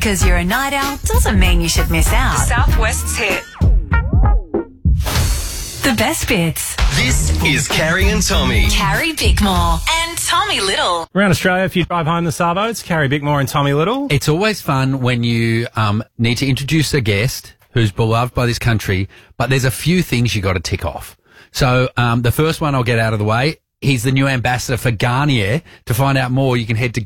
because you're a night owl doesn't mean you should miss out. Southwest's hit. The best bits. This is Carrie and Tommy. Carrie Bickmore and Tommy Little. Around Australia, if you drive home the Savo, it's Carrie Bickmore and Tommy Little. It's always fun when you need to introduce a guest who's beloved by this country, but there's a few things you got to tick off. So the first one I'll get out of the way. He's the new ambassador for Garnier. To find out more, you can head to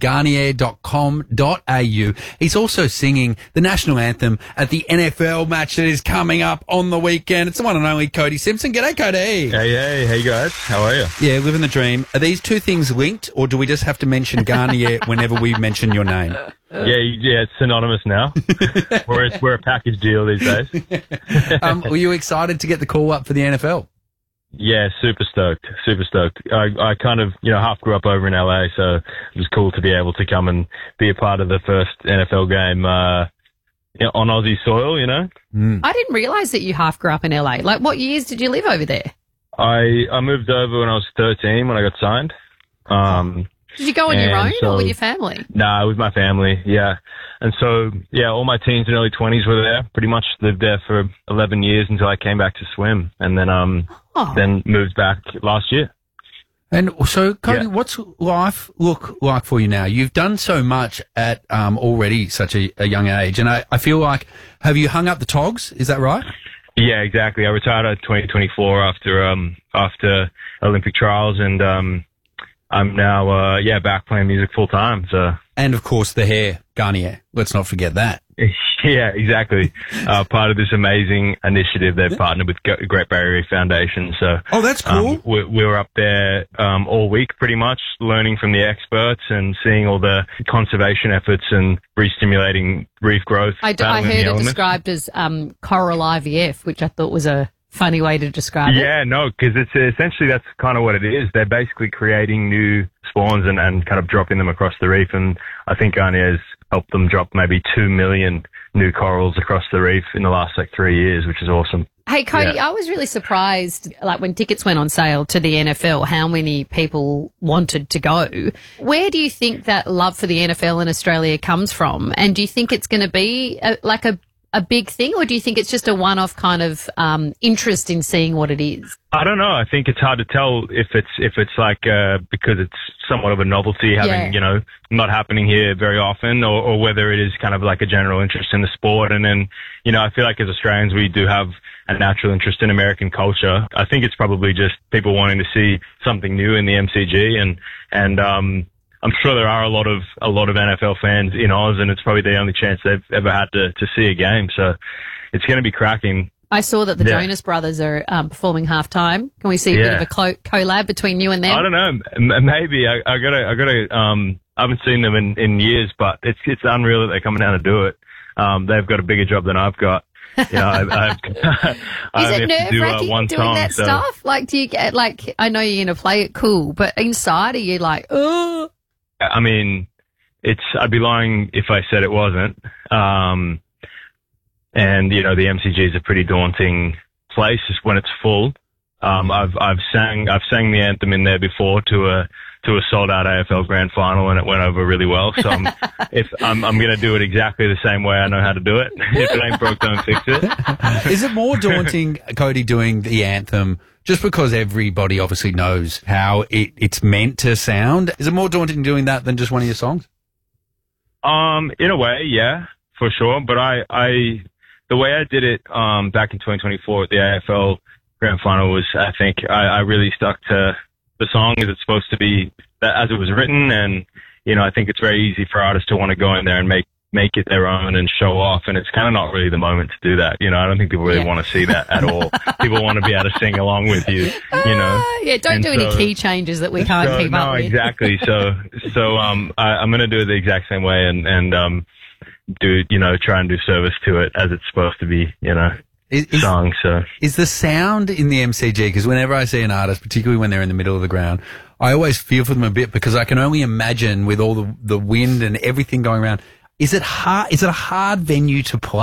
garnier.com.au. He's also singing the national anthem at the NFL match that is coming up on the weekend. It's the one and only Cody Simpson. G'day, Cody. Hey, hey guys. How are you? Yeah, living the dream. Are these two things linked, or do we just have to mention Garnier whenever we mention your name? Yeah, it's synonymous now. we're a package deal these days. Were you excited to get the call up for the NFL? Yeah, super stoked. I kind of, half grew up over in LA, so it was cool to be able to come and be a part of the first NFL game on Aussie soil, I didn't realise that you half grew up in LA. Like, what years did you live over there? I moved over when I was 13 when I got signed. Did you go on your own or with your family? Nah, with my family, yeah. And so, all my teens and early 20s were there. Pretty much lived there for 11 years until I came back to swim, and then then moved back last year. And so, Cody, what's life look like for you now? You've done so much at already such a young age, and I feel like, have you hung up the togs? Is that right? Yeah, exactly. I retired in 2024 after Olympic trials, and I'm now back playing music full time. So, and of course the hair, Garnier. Let's not forget that. Yeah, exactly. Part of this amazing initiative, they've partnered with Great Barrier Reef Foundation. So, that's cool. We were up there all week, pretty much, learning from the experts and seeing all the conservation efforts and re-stimulating reef growth. I heard it described as coral IVF, which I thought was a funny way to describe it. Yeah, no, because it's essentially that's kind of what it is. They're basically creating new spawns and kind of dropping them across the reef. And I think Garnier's helped them drop maybe 2 million new corals across the reef in the last 3 years, which is awesome. Hey, Cody, I was really surprised, when tickets went on sale to the NFL, how many people wanted to go. Where do you think that love for the NFL in Australia comes from? And do you think it's going to be a big thing, or do you think it's just a one-off kind of interest in seeing what it is? I don't know. I think it's hard to tell if it's because it's somewhat of a novelty having, not happening here very often, or whether it is kind of like a general interest in the sport. And then, I feel like as Australians, we do have a natural interest in American culture. I think it's probably just people wanting to see something new in the MCG, and I'm sure there are a lot of NFL fans in Oz, and it's probably the only chance they've ever had to see a game. So it's going to be cracking. I saw that the Jonas Brothers are performing halftime. Can we see a bit of a collab between you and them? I don't know. Maybe I gotta. I haven't seen them in years, but it's unreal that they're coming down to do it. They've got a bigger job than I've got. Is it nerve-wracking doing that stuff? Like, do you get I know you're going to play it cool, but inside are you like, oh? I mean, I'd be lying if I said it wasn't. And the MCG is a pretty daunting place when it's full. I've sang the anthem in there before to a sold out AFL grand final, and it went over really well. So I'm going to do it exactly the same way I know how to do it. If it ain't broke, don't fix it. Is it more daunting, Cody, doing the anthem just because everybody obviously knows how it's meant to sound? Is it more daunting doing that than just one of your songs? In a way, yeah, for sure. But the way I did it back in 2024 at the AFL grand final was, I think, I really stuck to the song as it's supposed to be, as it was written. And, I think it's very easy for artists to want to go in there and make it their own and show off. And it's kind of not really the moment to do that. I don't think people really want to see that at all. People want to be able to sing along with you, don't do any key changes that we can't keep up with. No, exactly. So I'm going to do it the exact same way and try and do service to it as it's supposed to be, song. So is the sound in the MCG, because whenever I see an artist, particularly when they're in the middle of the ground, I always feel for them a bit, because I can only imagine with all the wind and everything going around. Is it hard? Is it a hard venue to play?